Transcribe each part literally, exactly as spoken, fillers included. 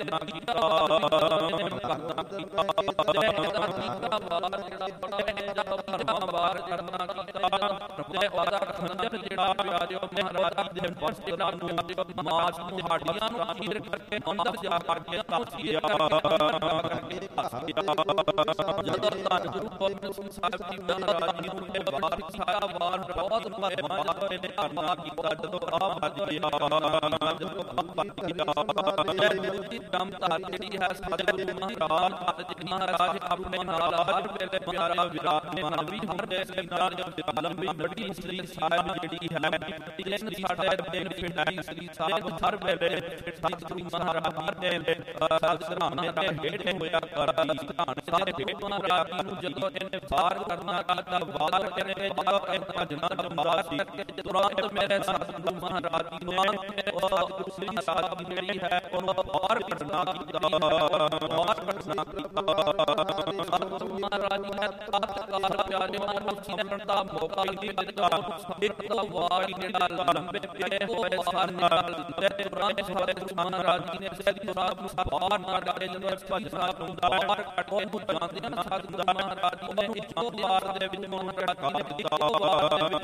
महाराज अपने नाल हर वेले प्यारा विराट ने मन भी हमरे सरदार जब लंबी बड़ी श्री साहिब जेड़ी है जिस साडे बेनिफिट दी श्री साहिब हर वेले सतगुरु महाराज ने सराहना ते हेठ होया करदी धान सारे हेठ महाराज ਨੂੰ ਜਦੋਂ ਇਹਨੇ ਵਾਰ ਕਰਨਾ ਕੀਤਾ ਵਾਰ ਕਰਕੇ ਜਦੋਂ ਇਹਦਾ ਜਨਮ ਹੁੰਦਾ ਸੀ ਤੁਰੰਤ ਮੇਰੇ ਸਤਿਗੁਰੂ ਮਹਾਰਾਜ ਜੀ ਨੇ ਉਹ ਸ੍ਰੀ ਸਾਹਿਬ ਦੀ ਜਿਹੜੀ ਹੈ ਉਹਨੂੰ ਵਾਰ ਕਰਨਾ ਕੀਤਾ ਵਾਰ ਕਰਨਾ ਕੀਤਾ ਸਤਿਗੁਰੂ ਮਹਾਰਾਜ ਜੀ ਨੇ ਤਤਕਾਲ ਪਿਆਰੇ ਨੂੰ ਸਿਮਰਨ ਦਾ ਮੌਕਾ ਹੀ ਨਹੀਂ ਦਿੱਤਾ ਇੱਕ ਵਾਰ ਜਿਹੜਾ ਲੰਬੇ ਪਏ ਹੋਏ ਸਨ ਤੇ ਤੁਰੰਤ ਸਤਿਗੁਰੂ ਮਹਾਰਾਜ ਜੀ ਨੇ ਸਹਿਜ ਸਾਹਿਬ ਨੂੰ ਬਾਹਰ ਨਾ ਡਾਲੇ ਜਦੋਂ ਭਜਨਾ ਹੁੰਦਾ ਬਾਹਰ ਕੱਟ ਕੇ ਜਾਂਦੇ ਹਨ ਸਤਿਗੁਰੂ ਮਹਾਰਾਜ ਜੀ ਨੇ ਇੱਕੋ ਵਾਰ ਦੇ ਵਿੱਚ ਮਹਾਰਾਜ ਜੀ ਨੇ ਇੱਕੋ ਵਾਰ ਦੇ ਵਿੱਚ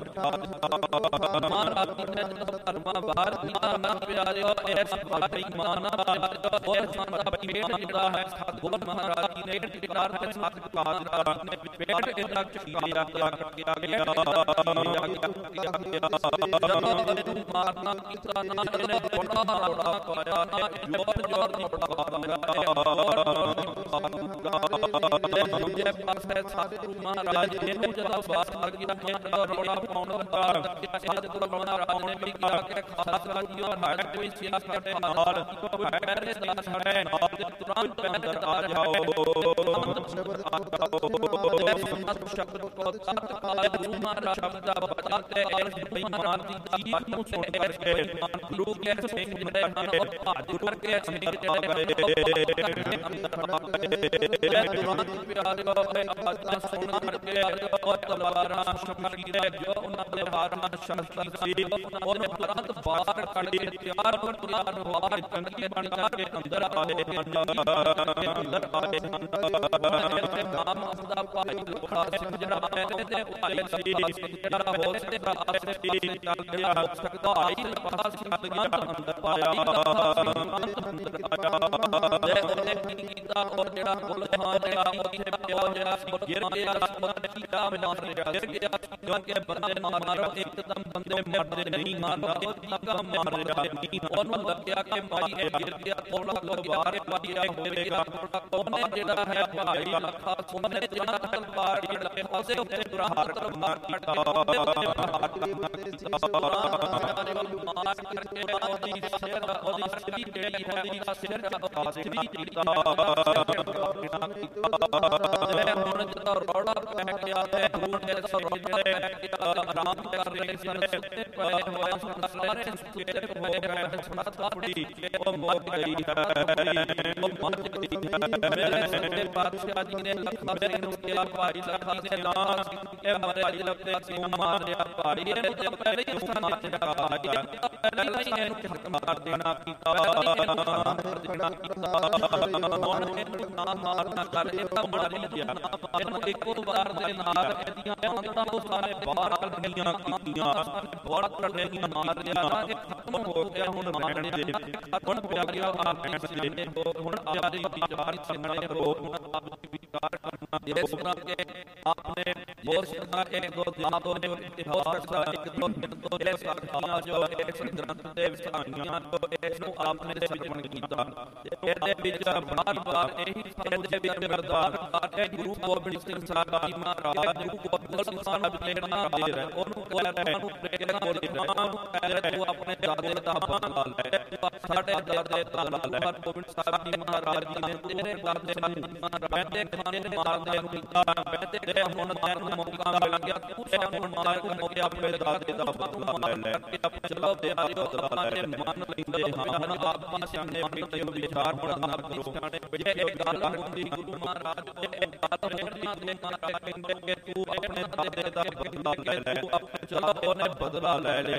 ਮਹਾਰਾਜ ਜੀ ਨੇ ਜਦੋਂ ਧਰਮਾਂ ਬਾਹਰ ਕੀਤਾ ਨਾ ਪਿਆਰਿਓ ਇਸ ਬਾਤ ਇਮਾਨ ਬਹੁਤ ਸ਼ਾਨਦਾਰ ਪੇਟ ਜਿਹੜਾ ਹੈ ਸਤਿਗੁਰੂ ਮਹਾਰਾਜ ਜੀ ਨੇ ਟਿਕਾਰ ਤੇ ਸਤਿਕਾਰ ਨੇ ਪੇਟ ਇਹਦਾ ਚੀਰਿਆ ਗਿਆ ਕੱਟਿਆ ਗਿਆ ਜਦੋਂ ਇਹਨੂੰ ਮਾਰਨਾ ਕੀਤਾ ਨਾ ਇਹਨੇ ਬੜਾ ਰੌਲਾ ਪਾਇਆ ਨਾ ਜੋਰ ਜੋਰ ਦੀ ਪੜਾਵਾ ਦੂਜੇ ਪਾਸੇ ਸਤਿਗੁਰੂ ਮਹਾਰਾਜ ਜੀ ਨੂੰ ਜਦੋਂ ਬਾਤ ਲੱਗ ਗਿਆ ਰੌਲਾ ਪਾਉਣ ਲੱਗਾ ਸਤਿਗੁਰੂ ਮਹਾਰਾਜ ਨੇ ਵੀ ਕਿਹਾ ਕਿ ਖਾਲਸਾ ਜੀਓ ਹੱਟ ਕੋਈ ਸਿਆਸਤ ਨਾਲ ਕੋਈ ਪਹਿਰੇ ਦਾ ਛੜੇ ਨਾਲ ਤੁਰੰਤ ਅੰਦਰ ਆ ਜਾਓ ਸ਼ਬਦ ਕੋ ਤਤਕਾਲ ਗੁਰੂ ਮਹਾਰਾਜ ਦਾ ਬਚਾ ਤੇ ਇਸ ਬੇਈਮਾਨ ਦੀ ਚੀਖ ਨੂੰ ਸੁਣ ਕੇ ਗੁਰੂ ਕੇ ਸਿੰਘ ਜਿਹੜੇ ਹਨ ਉਹ ਭੱਜ ਕਰਕੇ ਸਿੰਘ ਚਲੇ ਗਏ ਤੁਰੰਤ ਪਿਆਰੇ ਆਵਾਜ਼ਾਂ ਸੁਣ ਕਰਕੇ ਉਹ ਤਲਵਾਰਾਂ ਸ਼ਮਸ਼ੀਰਾਂ ਜੋ ਉਹਨਾਂ ਦੇ ਵਾਰਾਂ ਸ਼ਸਤਰ ਸੀ ਉਹਨੇ ਤੁਰੰਤ ਬਾਹਰ ਕੱਢ ਕੇ ਤਿਆਰ ਪਰ ਤਿਆਰ ਵਾਰ ਚੰਗੀ ਬਣ ਕੇ ਅੰਦਰ ਆਏ ਅੰਦਰ ਆਏ ਨਾਮ ਆਪਦਾ ਭਾਈ ਲੋਖਾ ਸਿੰਘ ਜਿਹੜਾ ਤੇ ਭਾਈ ਸੀ ਜਿਹੜਾ ਹੋ ਸਕਦਾ ਆਸੇ ਚੱਲ ਗਿਆ ਹੋ ਸਕਦਾ ਆਈ ਲਪਾਸ ਕਰ ਗਿਆ ਅੰਦਰ ਪਾਇਆ ਅੰਦਰ ਆਇਆ ਤੇ ਉਹਨੇ ਕੀ ਕੀਤਾ ਉਹ ਜਿਹੜਾ ਬੁੱਲ ਖਾਂ ਜਿਹੜਾ ਉੱਥੇ ਪਿਆ ਜਿਹੜਾ ਗਿਰ ਗਿਆ ਕੀਤਾ ਮਾਰ ਗਿਆ ਗਿਰ ਗਿਆ ਕਿਉਂਕਿ ਬੰਦੇ ਮਾਰੋ ਇੱਕਦਮ ਬੰਦੇ ਮਰਦੇ ਨਹੀਂ ਮਾਰਦਾ ਉਹ ਟੀਕਾ ਮਾਰ ਰਿਹਾ ਉਹਨੂੰ ਲੱਗਿਆ ਕਿ ਭਾਈ ਇਹ ਗਿਰ ਗਿਆ ਥੋੜਾ ਲਵਾਰ ਵਧੀਆ ਹੋਵੇਗਾ ਉਹਨੇ ਜਿਹੜਾ ਹੈ ਭਾਈ ਲੱਖਾ ਉਹਨੇ ਜਿਹੜਾ ਤਲਵਾਰ ਜਿਹੜਾ ਉਹਦੇ ਉੱਤੇ ਦੁਰਾਰ ਮਾਰ ਕੀਤਾ ਮਾਰ ਕਰਕੇ ਉਹਦੀ ਸਿਰ ਉਹਦੀ ਸਰੀ ਜਿਹੜੀ ਹੈ ਉਹਦੀ ਸਿਰ ਦਾ ਸਰੀ ਕੀਤਾ ਹੁਣ ਜਦੋਂ ਰੌਲਾ ਪੈ ਗਿਆ ਤੇ ਗੁਰੂ ਨੇ ਰੌਲਾ ਪੈ ਗਿਆ ਆਰਾਮ ਕਰ ਰਹੇ ਸਨ ਸੁੱਤੇ ਪਏ ਹੋਏ ਸਨ ਸਾਰੇ ਸੁੱਤੇ ਹੋਏ ਗਏ ਸੁਣਾ ਥੋੜੀ ਉਹ ਮਰ ਗਈ ਹੈ ਉਹ ਮਰ ਗਈ ਹੈ ਮੇਰੇ ਪਾਤਸ਼ਾਹ ਜੀ ਨੇ ਲੱਖਾ ਦੇ ਨੂੰ ਕਿਹਾ ਭਾਈ ਲੱਖਾ ਦੇ ਨਾਂ ਇਹ ਮਰੇ ਲੱਤੇ ਸੀ ਮਾਰਿਆ ਭਾਈ ਇਹਨੇ ਤੇ ਪਹਿਲੇ ਹੀ ਉਸ ਮਾਰ ਚੜਾ ਆ ਗਿਆ ਪਹਿਲਾਂ ਹੀ ਇਹਨੂੰ ਹੱਕ ਮਾਰ ਦੇਣਾ ਕੀਤਾ ਮਾਰ ਦੇਣਾ ਕੀਤਾ ਉਹਨੇ ਨਾ ਮਾਰਨਾ ਕਰ ਇਹ ਤਾਂ ਮਾਰੀ ਗਿਆ ਇਹਨੂੰ ਇੱਕੋ ਵਾਰ ਦੇ ਨਾਲ ਇਹਦੀਆਂ ਆਂਦੜਾਂ ਤੋਂ ਸਾਰੇ ਬਾਹਰ ਕੱਢੀਆਂ ਕੀਤੀਆਂ ਬਹੁਤ ਟੱਡੀਆਂ ਮਾਰ ਗਿਆ ਖਤਮ ਹੋ ਗਿਆ ਹੁਣ ਮਾਰਨੇ ਦੇ ਹੁਣ ਪਿਆ ਗਿਆ ਆਪ ਫੈਸਲੇ ਹੁਣ ਆਪਦੀ ਵਿਚਾਰ ਸੰਗਣੇ ਰੋ ਆਪ ਵਿਚਾਰ ਕਰਨਾ ਇਸ ਤਰ੍ਹਾਂ ਕੇ आपने बहुत सदा एक दो दिनों तो इतिहास का एक दो दिन तो ये साखियां जो एक ग्रंथ दे कहानियां तो इसनु आपने श्रवण कीता ਇਹਦੇ ਵਿੱਚ ਬਾਰ-ਬਾਰ ਇਹੀ ਸਾਨੂੰ ਦੇ ਵਿੱਚ ਅਰਦਾਸ ਕਰਦੇ ਗੁਰੂ ਗੋਬਿੰਦ ਸਿੰਘ ਸਾਹਿਬ ਜੀ ਮਹਾਰਾਜ ਗੁਰੂ ਗੋਬਿੰਦ ਸਿੰਘ ਸਾਹਿਬ ਪ੍ਰੇਰਣਾ ਦੇ ਰਹੇ ਉਹਨੂੰ ਕਹਿ ਰਹੇ ਨੂੰ ਪ੍ਰੇਰਣਾ ਦੇ ਨਾਮ ਕਹਿ ਰਹੇ ਤੂੰ ਆਪਣੇ ਦਾਦੇ ਦਾ ਬਦਲਾ ਲੈ ਸਾਡੇ ਦਾਦੇ ਦਾ ਬਦਲਾ ਲੈ ਗੋਬਿੰਦ ਸਾਹਿਬ ਜੀ ਮਹਾਰਾਜ ਜੀ ਨੇ ਤੇਰੇ ਦਾਦੇ ਮਹਾਰਾਜ ਦੇ ਖਾਨੇ ਮਾਰਦੇ ਨੂੰ ਕੀਤਾ ਬੈਠੇ ਤੇ ਹੁਣ ਤੈਨੂੰ ਮੌਕਾ ਮਿਲ ਗਿਆ ਤੂੰ ਸਾਨੂੰ ਮਾਰ ਕੇ ਮੌਕੇ ਆਪਣੇ ਦਾਦੇ ਦਾ ਬਦਲਾ ਲੈ ਲੈ ਚਲੋ ਪਿਆਰਿਓ ਆਪਾਂ ਨੇ ਮੰਨ ਲੈਂਦੇ ਹਾਂ ਹੁਣ ਆਪਾਂ ਸਿਆਣੇ ਆਪਣੇ ਵਿਚਾਰ ਪੜਨਾ ਕਰੋ ਜੇ ਇਹ ਗੱਲ ਹੁੰਦੀ ਗੁਰੂ ਮਹਾਰਾਜ ਜੇ ਇਹ ਗੱਲ ਹੁੰਦੀ ਤੇ ਮਹਾਰਾਜ ਕਹਿੰਦੇ ਕਿ ਤੂੰ ਆਪਣੇ ਦਾਦੇ ਦਾ ਬਦਲਾ ਲੈ ਲੈ ਚਲੋ ਉਹਨੇ ਬਦਲਾ ਲੈ ਲਿਆ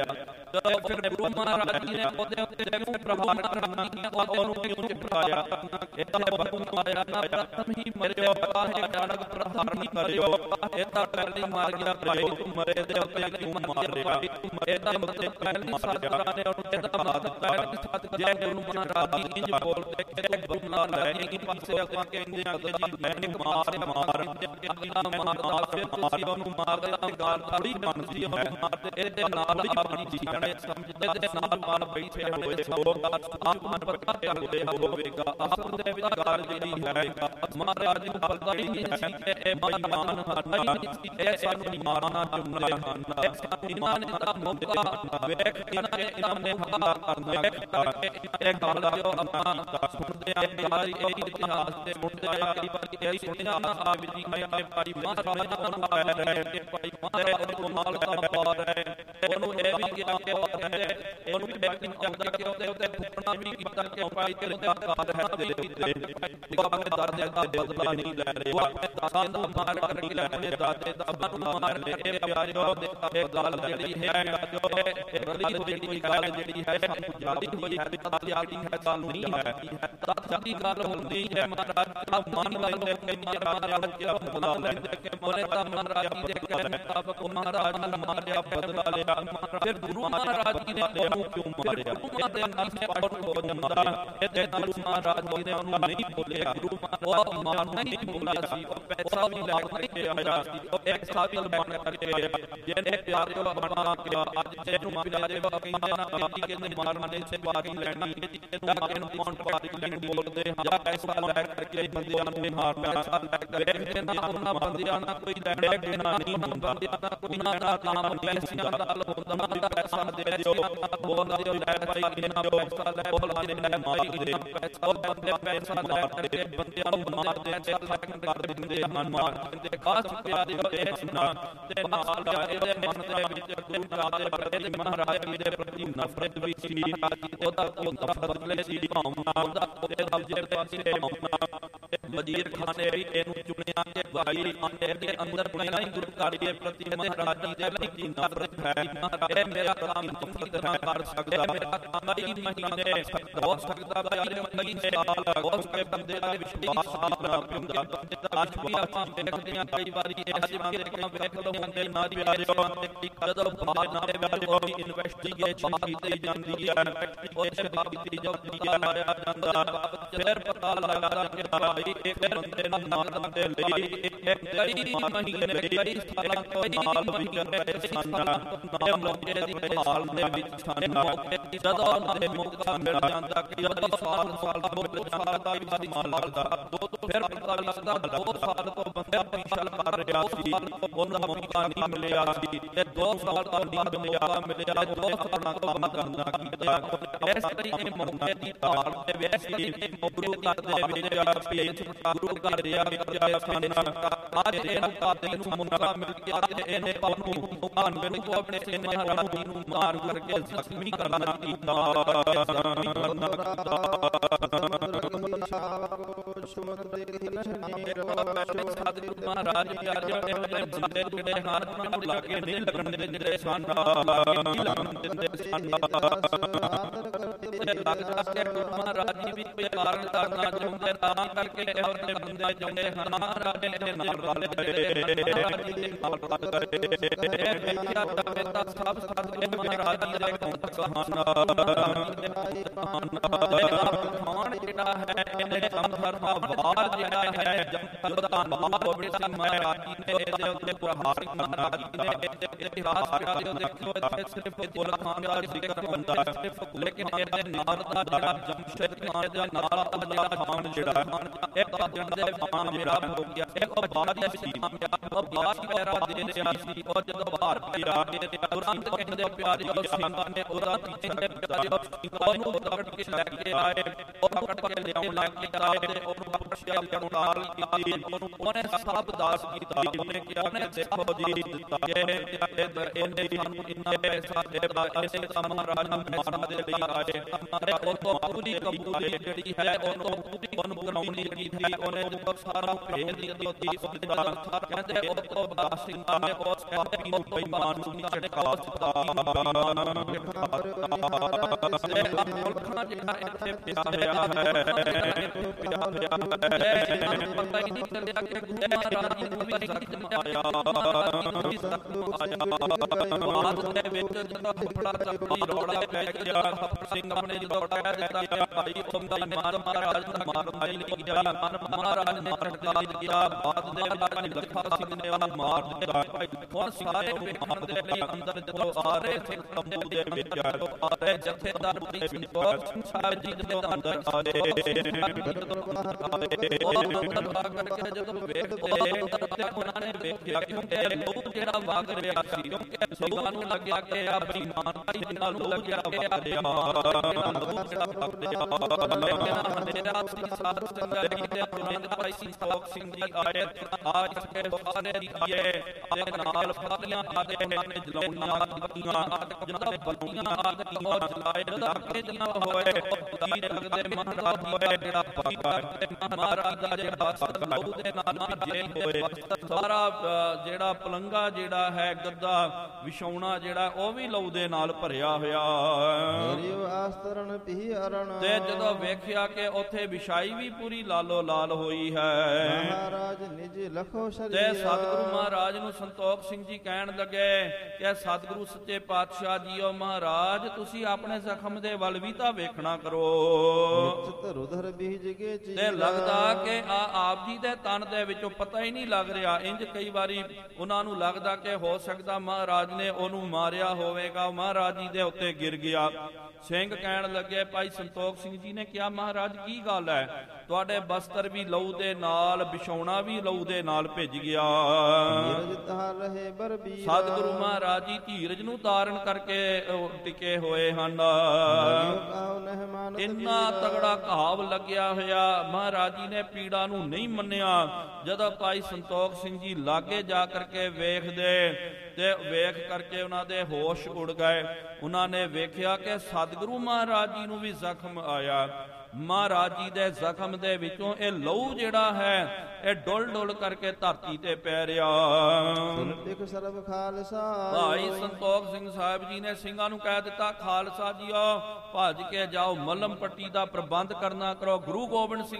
ਤੇ ਫਿਰ ਗੁਰੂ ਮਹਾਰਾਜ ਜੀ ਨੇ ਉਹਦੇ ਉੱਤੇ ਕਿਉਂ ਪ੍ਰਹਾਰ ਕਰਨਾ ਕੀਤਾ, ਉਹਨੂੰ ਕਿਉਂ ਚਿਪਕਾਇਆ? ਇਹ ਤਾਂ ਬਖੂ ਮਾਇਆ ਨਾ ਪ੍ਰਥਮ ਹੀ ਮਰਿਓ, ਕਾਹੇ ਜਾਣਕ ਪ੍ਰਹਾਰ ਨਹੀਂ ਕਰਿਓ। ਇਹ ਤਾਂ ਪਹਿਲੀ ਮਾਰ ਗਿਆ ਭਾਈ, ਤੂੰ ਮਰੇ ਦੇ ਉੱਤੇ ਕਿਉਂ ਮਾਰਿਆ? ਇਹ ਤਾਂ ਮਤੇ ਪਹਿਲੀ ਸਤਿਗੁਰਾਂ ਨੇ ਉਹਨੂੰ ਚੇਤਾ ਬਣਾ ਦਿੱਤਾ ਹੈ ਕਿ ਸਤਿਗੁਰਾਂ ਜੇ ਗੁਰੂ ਮਹਾਰਾਜ ਜੀ ਇੰਜ ਬੋਲਦੇ ਕਿ ਗੁਰੂ ਨਾਲ ਲੈ ਨਹੀਂ ਪਾਸੇ ਆਪਾਂ ਕਹਿੰਦੇ ਆ ਕਿ ਜੀ ਮੈਂ ਮਾਰ ਮਾਰ ਅੱਲਾ ਮਾਰਦਾ, ਫਿਰ ਤੁਸੀਂ ਉਹਨੂੰ ਮਾਰਦੇ ਤਾਂ ਗਾਲ ਥੋੜੀ ਬਣਦੀ ਹੈ, ਮਾਰਦੇ ਇਹਦੇ ਨਾਲ ਹੀ ਬਣੀ ਜਾਣੇ, ਸਮਝਦੇ ਦੇ ਨਾਲ ਮਾਰ ਬੈਠੇ ਹੋਏ ਸਭ ਆਪ ਮਨ ਪਤਾ ਕਰਦੇ ਹੋਵੇਗਾ। ਅਸਲ ਦੇ ਵਿੱਚ ਗੱਲ ਜਿਹੜੀ ਹੈ ਮਹਾਰਾਜ ਨੂੰ ਪਤਾ ਹੀ ਨਹੀਂ ਸੀ ਕਿ ਇਹ ਬੇਈਮਾਨ ਹਨ, ਇਹ ਸਾਨੂੰ ਮਾਰਨਾ ਚਾਹੁੰਦੇ ਹਨ, ਇਹ ਸਾਨੂੰ ਇਮਾਨ ਦਾ ਮੌਕਾ ਵੇਖ ਇਹਨਾਂ ਇਹਨਾਂ ਨੇ ਹਮਲਾ ਕਰਨਾ ਕਰਕੇ ਇਹ ਗੱਲ ਜੋ ਆਪਾਂ ਸੁਣਦੇ ਆ ਯਾਰ ਇਹ ਇਤਿਹਾਸ ਤੇ ਸੁਣਦੇ ਆ ਕਈ ਵਾਰ ਇਹ ਸੁਣਿਆ ਆ ਵੀ ਜੀ ਮੈਂ ਭਾਈ ਮਹਾਰਾਜ ਨੂੰ ਕਹਿ ਰਹੇ ਕਿ ਭਾਈ ਮਹਾਰਾਜ ਉਹਨੂੰ ਨਾਲ ਦਾ ਪਾ ਰਹੇ, ਉਹਨੂੰ ਇਹ ਵੀ ਕਿਹਾ ਕਿ ਉਹਨੂੰ ਬੈਕਿੰਗ ਚਾਹੁੰਦਾ ਕਿ ਉਹਦੇ ਉੱਤੇ ਫੁੱਟਣਾ ਵੀ ਕੀਤਾ ਕਿ ਭਾਈ ਤੇਰੇ ਦਾ ਕਾਰ ਹੈ ਤੇਰੇ ਉੱਤੇ ਜੋ ਆਪਣੇ ਦਾਦੇ ਦਾ ਬਦਲਾ ਨਹੀਂ ਲੈ ਰਹੇ, ਉਹ ਆਪਣੇ ਦਾਦੇ ਦਾ ਮਾਰ ਕਰਕੇ ਲੈ ਰਹੇ, ਦਾਦੇ ਦਾ ਬਦਲਾ ਮਾਰ ਰਹੇ। ਇਹ ਪਿਆਰਿਓ ਇਹ ਗੱਲ ਜਿਹੜੀ ਹੈ ਜੋ ਇਹ ਗਲੀ ਜਿਹੜੀ ਗੱਲ ਜਿਹੜੀ ਹੈ ਸਾਨੂੰ ਜਾਦੀ ਹੋਈ ਹੈ, ਤਦ ਜਾਦੀ ਹੈ ਸਾਨੂੰ ਨਹੀਂ ਹੈ, ਤਦ ਜਾਦੀ ਗੱਲ ਹੁੰਦੀ ਹੈ ਮਹਾਰਾਜ ਦਾ ਮਨ ਲੈਂਦੇ ਕਿ ਮਹਾਰਾਜ ਦਾ ਬਦਲਾ ਲੈਂਦੇ ਕਿ ਮੋਰੇ ਤਾਂ ਮਹਾਰਾਜ ਜੀ ਦੇ ਕਹਿਣ ਮੁਤਾਬਕ ਮਹਾਰਾਜ ਨੇ ਮਾਰਿਆ ਬਦਲਾ ਲਿਆ। ਫਿਰ ਗੁਰੂ ਮਹਾਰਾਜ ਜੀ ਨੇ ਉਹਨੂੰ ਕਿਉਂ ਮਾਰਿਆ? ਇਹਦੇ ਨਾਲ ਸਪਸ਼ਟ ਹੋ ਜਾਂਦਾ, ਇਹਦੇ ਨਾਲ ਮਹਾਰਾਜ ਜੀ ਨੇ ਉਹਨੂੰ ਨਹੀਂ ਬੋਲਿਆ, ਗੁਰੂ ਮਹਾਰਾਜ ਉਹ ਮਾਨ ਨਹੀਂ ਬੋਲਿਆ ਸੀ, ਉਹ ਪੈਸਾ ਵੀ ਲੈ ਕੇ ਆਇਆ ਸੀ, ਉਹ ਇੱਕ ਸਾਬਿਲ ਬਣ ਕਰਕੇ ਜਿਹਨੇ ਪਿਆਰ ਜੋ ਬਣਾ ਕੇ ਅੱਜ ਜਿਹਨੂੰ ਪਿਆਰੇ ਕਹਿੰਦੇ ਨਾ ਕਿ ਕਹਿੰਦੇ ਮਾਰਨਾ ਨੇ ਸੇ ਬਾਕੀ ਲੈਣੀ ਇਹਨੂੰ ਇਹਨੂੰ ਕਾਉਂਟ ਪਾਰਟੀ ਲੈਣੀ ਬੋਲਦੇ ਹਾਂ, ਪੈਸਾ ਲੈ ਕਰਕੇ ਬੰਦਿਆਂ ਨੂੰ ਮਾਰਨਾ, ਪੈਸਾ ਲੈ ਕਰਕੇ ਨਾ ਉਹਨਾਂ ਬੰਦਿਆਂ ਨਾਲ ਕੋਈ ਲੈਣਾ ਦੇਣਾ ਨਹੀਂ ਹੁੰਦਾ, ਬੰਦਿਆਂ ਦਾ ਕੋਈ ਨਾ ਕੰਮ ਪੈਸਿਆਂ ਦਾ ਹੁੰਦਾ, ਪੈਸਾ ਦੇ ਦਿਓ ਬੋਲ ਦਿਓ ਲੈ ਭਾਈ ਕਿੰਨਾ ਪੈਸਾ ਲੈ ਬੋਲ ਆਨੇ ਲੈ ਮਾਰੀ ਦੇ ਪੈਸਾ ਬੰਦੇ ਪੈਸਾ ਲੈ ਕਰਕੇ ਬੰਦਿਆਂ ਨੂੰ ਮਾਰਦੇ ਆ, ਚੱਲ ਲੈਣ ਕਰ ਦਿੰਦੇ ਹਨ, ਮਾਰ ਦਿੰਦੇ। ਖਾਸ ਪਿਆਰੇ ਇਹ ਸੁਣਾ ਤੇ ਨਾਲ ਇਹਦੇ ਮਨ ਦੇ ਵਿੱਚ ਗੁਰੂ ਸਾਹਿਬ ਦੇ ਪ੍ਰਤੀ ਮਹਾਰਾਜ ਜੀ ਦੇ ਪ੍ਰਤੀ ਨਫ਼ਰਤ ਵੀ ਸੀ, ਉਹਦਾ ਉਹ ਨਫ਼ਰਤ ਲੈ ਸੀ ਭਾਵਨਾ, ਉਹਦਾ ਉਹਦੇ ਦਾ ਜਿਹੜੇ ਭਾਵਨਾ ਵਜ਼ੀਰ ਖਾਨ ਨੇ ਵੀ ਇਹਨੂੰ ਚੁਣਿਆ ਕਿ ਭਾਈ ਆਨੇ ਦੇ ਅੰਦਰ ਪਹਿਲਾਂ ਹੀ ਗੁਰੂ ਘਰ ਦੇ ਪ੍ਰਤੀ ਮਹਾਰਾਜ ਜੀ ਦੇ ਲਈ ਨਫ਼ਰਤ ਹੈ, ਇਹ ਮੇਰਾ ਕੰਮ ਚੰਗੀ ਤਰ੍ਹਾਂ ਕਰ ਸਕਦਾ, ਮੇਰਾ ਕੰਮ ਹੀ ਮਹੀਨੇ ਹੋ ਸਕਦਾ, ਭਾਈ ਮਹੀਨੇ ਸਾਲ ਹੋ ਸਕੇ ਬੰਦੇ ਦਾ ਵਿਸ਼ਵਾਸ ਆਪਣਾ ਹੁੰਦਾ। ਅੱਜ ਵੀ ਆਪਾਂ ਦੇਖਦੇ ਹਾਂ ਕਈ ਵਾਰੀ ਇਹ ਜਿਵੇਂ ਦੇਖਣਾ ਵੇਖਦੇ ਹੁੰਦੇ ਨਾ ਪਿਆਰਿਓ ਜਦੋਂ ਬਾਹਰ ਨਾ ਪਿਆਰਿਓ ਦੀ ਇਨਵੈਸਟੀਗੇਸ਼ਨ ਕੀਤੀ ਜਾਂਦੀ ਹੈ, ਉਹ ਸ਼ਰਾਬ ਕੀਤੀ ਜਾਂਦੀ ਹੈ, ਮਾਰਿਆ ਜਾਂਦਾ, ਫਿਰ ਪਤਾ ਲੱਗਦਾ ਕਿ ਭਾਈ ਇੱਕ ਬੰਦੇ ਨੂੰ ਨਾਲ ਬੰਦੇ ਲਈ ਇੱਕ ਕਈ ਮਹੀਨੇ ਕਈ ਸਾਲਾਂ ਤੋਂ ਨਾਲ ਵੀ ਕਰ ਰਹੇ ਸਨ, ਨਾਮ ਲੋਕੇ ਦੀ ਹਾਲ ਦੇ ਵਿੱਚ ਸਨ, ਮੌਕੇ ਜਦੋਂ ਉਹਨਾਂ ਦੇ ਮੌਕਾ ਮਿਲ ਜਾਂਦਾ ਕਿ ਜਦੋਂ ਸਾਲ ਸਾਲ ਦਾ ਦੋ ਸਾਲ ਦਾ ਵੀ ਮਾਲ ਲੱਗਦਾ, ਦੋ ਫਿਰ ਪਤਾ ਲੱਗਦਾ ਦੋ ਸਾਲ ਤੋਂ ਬੰਦਾ ਪਿਛਲ ਕਰ ਰਿਹਾ ਸੀ, ਉਹਨਾਂ ਦਾ ਮੌਕਾ ਨਹੀਂ ਮਿਲਿਆ ਸੀ ਤੇ ਦੋ ਸਾਲ ਤੋਂ ਬਾਅਦ ਮੌਕਾ ਮਿਲਿਆ, ਦੋ ਸਾਲਾਂ ਤੋਂ ਬਾਅਦ ਕਰਨਾ ਕੀਤਾ। ਇਸ ਤਰੀਕੇ ਮੌਕੇ ਦੀ ਭਾਲ ਦੇ ਵਿੱਚ ਗੁਰੂ ਘਰ ਦੇ ਵਿੱਚ ਭੇਜ ਗੁਰੂ ਘਰ ਦੇ ਵਿੱਚ ਸਨ, ਅੱਜ ਇਹਨੂੰ ਕਾਤੇ ਨੂੰ ਮੌਕਾ ਮਿਲ ਗਿਆ ਤੇ ਇਹਨੇ ਉਹਨੂੰ ਮੁਕਾਨ ਨੂੰ ਆਪਣੇ ਸੇ ਮਹਾਰਾਜ ਜੀ ਨੂੰ ਮਾਰ ਕਰਕੇ ਜ਼ਖਮੀ ਕਰਨਾ ਕੀਤਾ। ਸਤਿਗੁਰੂ ਮਹਾਰਾਜ ਜੀ ਅੱਜ ਇਹੋ ਜਿਹੇ ਜਿਹੜੇ ਹੱਥ ਨੂੰ ਲਾ ਕੇ ਨਹੀਂ ਲੱਗਣ ਦਿੰਦੇ ਸਨ, ਨਹੀਂ ਲੱਗਣ ਦਿੰਦੇ ਸਨ, ਲੱਗਦਾ ਕਿ ਗੁਰੂ ਮਹਾਰਾਜ ਜੀ ਵੀ ਪਿਆਰ ਕਰਨਾ ਚਾਹੁੰਦੇ ਤਾਂ ਕਰਕੇ ਇਹੋ ਜਿਹੇ ਬੰਦੇ ਚਾਹੁੰਦੇ ਹਨ, ਮਹਾਰਾਜ ਦੇ ਨਾਲ ਰਲ ਗਏ, ਮਹਾਰਾਜ ਜੀ ਦੇ ਨਾਲ ਰਲ ਗਏ, ਇਹ ਵੇਖਿਆ ਜਾਵੇ ਤਾਂ ਸਭ ਸਤਿਗੁਰੂ ਮਹਾਰਾਜ ਜੀ ਦੇ ਗੁਣ ਖਾਨ ਜਿਹੜਾ ਹੈ ਇਹਨੇ ਸਮਧਰਮਾ ਵਾਰ ਜਿਹੜਾ ਹੈ ਜਮਤਾਨ ਵਾਰ ਬੜੀ ਸਿੰਘ ਮਹਾਰਾਜ ਜੀ ਨੇ ਇਹਦੇ ਉੱਤੇ ਪ੍ਰਹਾਰ ਮਹਾਰਾਜ ਜੀ ਨੇ ਇਤਿਹਾਸ ਪਿਆਰਿਓ ਦੇਖੋ ਇੱਥੇ ਸਿਰਫ ਬੁੱਲ ਖਾਨ ਦਾ ਜ਼ਿਕਰ ਹੁੰਦਾ ਹੈ, ਲੇਕਿਨ ਇਹਦੇ ਨਾਲ ਦਾ ਜਿਹੜਾ ਜਮਸ਼ੇਦ ਖਾਨ ਦੇ ਨਾਲ ਦਾ ਜਿਹੜਾ ਖਾਨ ਜਿਹੜਾ ਇਹ ਤਾਂ ਦੇ ਖਾਨ ਜਿਹੜਾ ਹੋ ਗਿਆ, ਇਹ ਉਹ ਬਾਦ ਸੀ, ਉਹ ਬਾਦ ਪੈਰਾ ਦੇ ਰਿਹਾ ਸੀ, ਉਹ ਜਦੋਂ ਬਾਹਰ ਪਿਆ ਕੇ ਤੁਰੰਤ ਕਹਿੰਦੇ ਪਿਆਰਿਓ ਸਿੰਘਾਂ ਨੇ ਉਹਦਾ ਪਿੱਛੇ ਦੇ ਪਿਆਰਿਓ ਉਹਨੂੰ ਪਕੜ ਕੇ ਲੈ ਕੇ ਆਏ, ਉਹਨੂੰ ਪਕੜ ਕੇ ਲਿਆਉਣ ਲੱਗ ਕੇ ਆਏ ਤੇ ਉਹਨੂੰ ਬਖਸ਼ਿਆ ਜਨੋਲਾਲ ਕੀਤੀ, ਉਹਨੂੰ ਉਹਨੇ ਸਭ ਦਾਸ ਕੀਤਾ, ਉਹਨੇ ਕਿਹਾ ਉਹਨੇ ਦੇਖੋ ਜੀ ਇਹ ਇਹਨੇ ਸਾਨੂੰ ਇੰਨਾ ਪੈਸਾ ਦੇ ਅਸੀਂ ਤਾਂ ਮਹਾਰਾਜ ਨੂੰ ਮਾਰਨ ਦੇ ਲਈ ਆਏ, ਉਹ ਤੋਂ ਪੂਰੀ ਕਬੂਲੀ ਜਿਹੜੀ ਹੈ ਉਹਨੂੰ ਪੂਰੀ ਉਹਨੂੰ ਕਰਾਉਣੀ ਜਿਹੜੀ ਸੀ ਉਹਨੇ ਜਦੋਂ ਸਾਰਾ ਭੇਜ ਦਿੱਤੀ ਉਹਦੀ ਉਹਦਾ ਕਹਿੰਦੇ ਉਹ ਤੋਂ ਬਾਅਦ ਸਿੰਘਾਂ ਨੇ ਉਸ ਕਹਿੰਦੇ ਨੂੰ ਕੋਈ ਮਾਨ ਨੂੰ ਝਟਕਾ ਦਿੱਤਾ ਮੁਲਕਾਂ ਜਿਹੜਾ ਇੱਥੇ ਪਿਆ ਹੋਇਆ ਹੈ ਪਿਆ ਹੋਇਆ ਹੈ ਪਤਾ ਹੀ ਨਹੀਂ ਚੱਲਿਆ ਕਿ ਗੁਰੂ ਮਹਾਰਾਜ ਜੀ ਨੂੰ ਵੀ ਜ਼ਖਮ ਆਇਆ ਬਾਅਦ ਦੇ ਵਿੱਚ ਜਦੋਂ ਫੁੱਫੜਾ ਚੱਕੀ ਰੋੜਾ ਪੈ ਗਿਆ ਸਿੰਘ ਆਪਣੇ ਜਦੋਂ ਕਹਿ ਦਿੱਤਾ ਭਾਈ ਉਹਦਾ ਮਾਰ ਮਹਾਰਾਜ ਦਾ ਮਾਰ ਮਾਈ ਨਹੀਂ ਗਿਆ ਮਹਾਰਾਜ ਨੇ ਝਟਕਾ ਦਿੱਤਾ ਬਾਅਦ ਦੇ ਵਿੱਚ ਲੱਖਾ ਸਿੰਘ ਨੇ ਉਹ ਮਾਰ ਦਿੱਤਾ ਹੁਣ ਸਾਰੇ ਵਿਹਾਰ ਦੇ ਲਈ ਅੰਦਰ ਜਦੋਂ ਆ ਰਹੇ ਥੇ ਤੰਬੂ ਦੇ ਵਿੱਚ ਆ ਰਹੇ ਜਥੇਦਾਰ ਪ੍ਰੀਤ ਸਿੰਘ ਸਾਹਿਬ ਜੀ ਦੇ ਅੰਦਰ ਆਏ ਉਹ ਦਰਬਾਰ ਕਰਕੇ ਜਦੋਂ ਵੇਖਦੇ ਤੇ ਉਹਨਾਂ ਨੇ ਵੇਖਿਆ ਕਿਉਂਕਿ ਲੋਕ ਜਿਹੜਾ ਵਗ ਰਿਹਾ ਸੀ ਕਿਉਂਕਿ ਸਿੰਘਾਂ ਨੂੰ ਲੱਗਿਆ ਕਿ ਆ ਬੇਈਮਾਨ ਭਾਈ ਨਾਲ ਨੂੰ ਲੱਗਿਆ ਕਿ ਆ ਲੋਕ ਜਿਹੜਾ ਵਗ ਰਿਹਾ ਲੇਕਿਨ ਹਨੇਰਾ ਸਿੰਘ ਸਾਧ ਸੰਗਤ ਜੀ ਦੇ ਤੁਰੰਤ ਭਾਈ ਸੰਤੋਖ ਸਿੰਘ ਜੀ ਆਏ ਆ ਇਸ ਕੇ ਸਾਰੇ ਦੀ ਆਏ ਤੇ ਨਾਲ ਫਾਤੀਆਂ ਆਦੇ ਉਹਨਾਂ ਨੇ ਜਲਾਉਣੀਆਂ ਦਿੱਤੀਆਂ ਜਦੋਂ ਬਲੂਆਂ ਆਦ ਕੀ ਹੋ ਜਲਾਏ ਜਦੋਂ ਅੱਗੇ ਦੀਆਂ ਹੋਏ ਤੀਰ ਲੱਗਦੇ ਮਹਾਰਾਜ ਹੋਏ ਜਿਹੜਾ ਬਾਬਾ ਤੇ ਮਹਾਰਾਜ ਦਾ ਜਿਹੜਾ ਸਤਲੂ ਦੇ ਨਾਲ ਜੇ ਹੋਏ ਸਾਰਾ ਜਿਹੜਾ ਪਲੰਗਾ ਜਿਹੜਾ ਹੈ ਗੱਦਾ ਵਿਛਾਉਣਾ ਜਿਹੜਾ ਉਹ ਵੀ ਲਹੂ ਦੇ ਨਾਲ ਭਰਿਆ ਹੋਇਆ ਤੇ ਜਦੋਂ ਵੇਖਿਆ ਕਿ ਉੱਥੇ ਵਿਛਾਈ ਵੀ ਪੂਰੀ ਲਾਲੋ ਲਾਲ ਹੋਈ ਹੈ ਮਹਾਰਾਜ ਨਿਜ ਲਖੋ ਤੇ ਸਤਿਗੁਰੂ ਮਹਾਰਾਜ ਨੂੰ ਸੰਤੋਖ ਸਿੰਘ ਜੀ ਕਹਿਣ ਲੱਗੇ ਕਿ ਸਤਿਗੁਰੂ ਸੱਚੇ ਪਾਤਸ਼ਾਹ ਜੀਓ ਮਹਾਰਾਜ ਤੁਸੀਂ ਆਪਣੇ ਜ਼ਖਮ ਦੇ ਵੱਲ ਵੀ ਤਾਂ ਵੇਖਣਾ ਕਰੋ ਧਰੁਧਰ ਬੀਜ ਕੇ ਤੇ ਲੱਗਦਾ ਕਿ ਆ ਆਪ ਜੀ ਦੇ ਤਨ ਦੇ ਵਿੱਚੋਂ ਪਤਾ ਹੀ ਨਹੀਂ ਲੱਗ ਰਿਹਾ ਇੰਜ ਕਈ ਵਾਰੀ ਉਹਨਾਂ ਨੂੰ ਲੱਗਦਾ ਕਿ ਹੋ ਸਕਦਾ ਮਹਾਰਾਜ ਨੇ ਉਹਨੂੰ ਮਾਰਿਆ ਹੋਵੇਗਾ ਮਹਾਰਾਜ ਜੀ ਦੇ ਉੱਤੇ ਗਿਰ ਗਿਆ ਸਿੰਘ ਕਹਿਣ ਲੱਗੇ ਭਾਈ ਸੰਤੋਖ ਸਿੰਘ ਜੀ ਨੇ ਕਿਹਾ ਮਹਾਰਾਜ ਕੀ ਗੱਲ ਹੈ ਤੁਹਾਡੇ ਬਸਤਰ ਵੀ ਲਹੂ ਦੇ ਨਾਲ ਵਿਛਾਉਣਾ ਵੀ ਲਹੂ ਦੇ ਨਾਲ ਭਿੱਜ ਗਿਆ ਸਤਿਗੁਰੂ ਮਹਾਰਾਜ ਜੀ ਧੀਰਜ ਨੂੰ ਧਾਰਨ ਕਰਕੇ ਟਿਕੇ ਹੋਏ ਹਨ ਇੰਨਾ ਤਗੜਾ ਘਾਵ ਲੱਗਿਆ ਹੋਇਆ ਮਹਾਰਾਜ ਜੀ ਨੇ ਪੀੜਾ ਨੂੰ ਨਹੀਂ ਮੰਨਿਆ ਜਦੋਂ ਭਾਈ ਸੰਤੋਖ ਸਿੰਘ ਜੀ ਲਾਗੇ ਜਾ ਕਰਕੇ ਵੇਖਦੇ ਤੇ ਵੇਖ ਕਰਕੇ ਉਹਨਾਂ ਦੇ ਹੋਸ਼ ਉੜ ਗਏ ਉਹਨਾਂ ਨੇ ਵੇਖਿਆ ਕਿ ਸਤਿਗੁਰੂ ਮਹਾਰਾਜ ਜੀ ਨੂੰ ਵੀ ਜ਼ਖਮ ਆਇਆ ਮਹਾਰਾਜ ਜੀ ਦੇ ਜ਼ਖਮ ਦੇ ਵਿੱਚੋਂ ਇਹ ਲਹੂ ਜਿਹੜਾ ਹੈ ਇਹ ਡੁੱਲ ਡੁੱਲ ਕਰਕੇ ਧਰਤੀ ਤੇ ਪੈ ਰਿਹਾ ਸਰਬ ਖਾਲਸਾ ਭਾਈ ਸੰਤੋਖ ਸਿੰਘ ਸਾਹਿਬ ਜੀ ਨੇ ਸਿੰਘਾਂ ਨੂੰ ਕਹਿ ਦਿੱਤਾ ਖਾਲਸਾ ਜੀਓ ਭੱਜ ਕੇ ਜਾਓ ਮੱਲਮ ਪੱਟੀ ਦਾ ਪ੍ਰਬੰਧ ਕਰਨਾ ਕਰੋ ਗੁਰੂ ਗੋਬਿੰਦ ਸਿੰਘ